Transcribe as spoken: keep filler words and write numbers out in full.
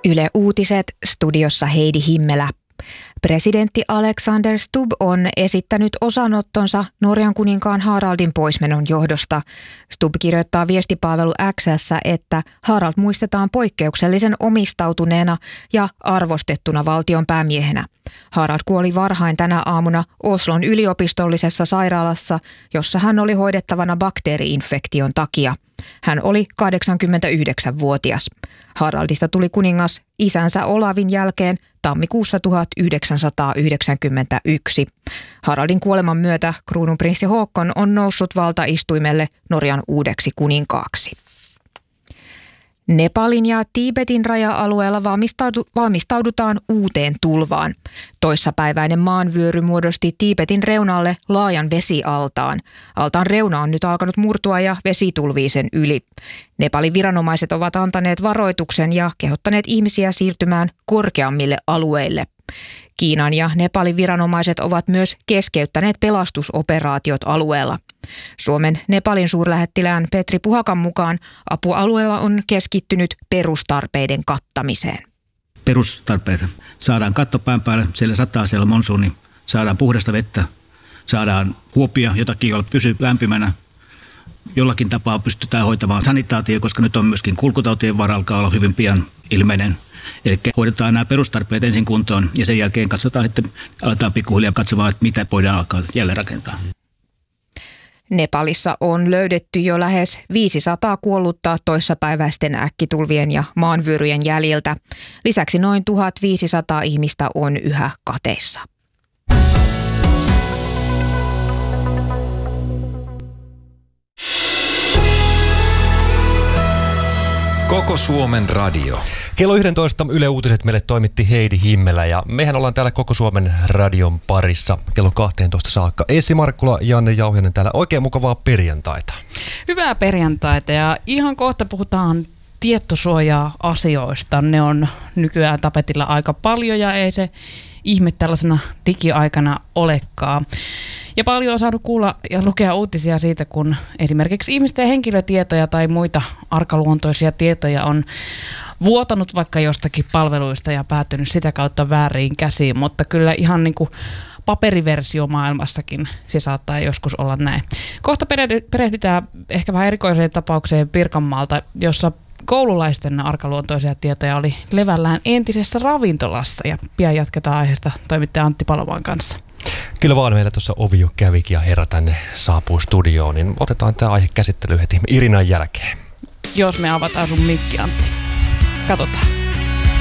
Yle Uutiset, studiossa Heidi Himmelä. Presidentti Alexander Stubb on esittänyt osanottonsa Norjan kuninkaan Haraldin poismenon johdosta. Stubb kirjoittaa viestipalvelu X:ssä, että Harald muistetaan poikkeuksellisen omistautuneena ja arvostettuna valtionpäämiehenä. Harald kuoli varhain tänä aamuna Oslon yliopistollisessa sairaalassa, jossa hän oli hoidettavana bakteeri-infektion takia. Hän oli kahdeksankymmentäyhdeksänvuotias. Haraldista tuli kuningas isänsä Olavin jälkeen tammikuussa tuhatyhdeksänsataayhdeksänkymmentäyksi. Haraldin kuoleman myötä kruununprinssi Håkon on noussut valtaistuimelle Norjan uudeksi kuninkaaksi. Nepalin ja Tiibetin raja-alueella valmistaudutaan uuteen tulvaan. Toissapäiväinen maanvyöry muodosti Tiibetin reunalle laajan vesialtaan. Altaan reuna on nyt alkanut murtua ja vesi tulvii sen yli. Nepalin viranomaiset ovat antaneet varoituksen ja kehottaneet ihmisiä siirtymään korkeammille alueille. Kiinan ja Nepalin viranomaiset ovat myös keskeyttäneet pelastusoperaatiot alueella. Suomen Nepalin suurlähettilään Petri Puhakan mukaan apualueella on keskittynyt perustarpeiden kattamiseen. Perustarpeet. Saadaan kattopään päälle, siellä sataa siellä monsuuni, saadaan puhdasta vettä, saadaan huopia, jotakin jolla pysyy lämpimänä. Jollakin tapaa pystytään hoitamaan sanitaatio, koska nyt on myöskin kulkutautien vara alkaa olla hyvin pian ilmeinen. Eli hoidetaan nämä perustarpeet ensin kuntoon ja sen jälkeen katsotaan, että aletaan pikkuhiljaa katsomaan, että mitä voidaan alkaa jälleen rakentaa. Nepalissa on löydetty jo lähes viisisataa kuollutta toissapäiväisten äkkitulvien ja maanvyöryjen jäljiltä. Lisäksi noin tuhatviisisataa ihmistä on yhä kateissa. Koko Suomen radio. Kello yksitoista Yle Uutiset meille toimitti Heidi Himmelä ja mehän ollaan täällä Koko Suomen radion parissa kello kaksitoista saakka. Essi Markkula, Janne Jauhiainen täällä. Oikein mukavaa perjantaita. Hyvää perjantaita ja ihan kohta puhutaan tietosuoja-asioista. Ne on nykyään tapetilla aika paljon ja ei se ihme tällaisena digiaikana olekaan. Ja paljon on saanut kuulla ja lukea uutisia siitä, kun esimerkiksi ihmisten henkilötietoja tai muita arkaluontoisia tietoja on vuotanut vaikka jostakin palveluista ja päätynyt sitä kautta vääriin käsiin, mutta kyllä ihan niin kuin paperiversio maailmassakin se saattaa joskus olla näin. Kohta perehdytään ehkä vähän erikoiseen tapaukseen Pirkanmaalta, jossa koululaisten arkaluontoisia tietoja oli levällään entisessä ravintolassa ja pian jatketaan aiheesta toimittaja Antti Palomaan kanssa. Kyllä vaan, meillä tuossa ovi jo kävikin ja herra tänne saapuu studioon, niin otetaan tämä aihe käsittelyyn heti Irinan jälkeen. Jos me avataan sun mikki, Antti. Katsotaan.